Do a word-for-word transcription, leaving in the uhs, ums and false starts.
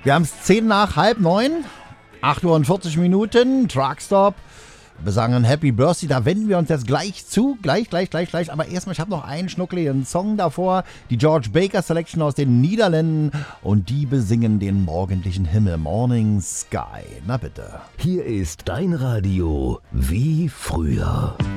Wir haben es zehn nach halb neun, acht Uhr und vierzig Minuten, Truckstop. Wir sagen Happy Birthday, da wenden wir uns jetzt gleich zu, gleich, gleich, gleich, gleich. Aber erstmal, ich habe noch einen schnuckeligen Song davor, die George Baker Selection aus den Niederlanden und die besingen den morgendlichen Himmel, Morning Sky. Na bitte. Hier ist dein Radio wie früher.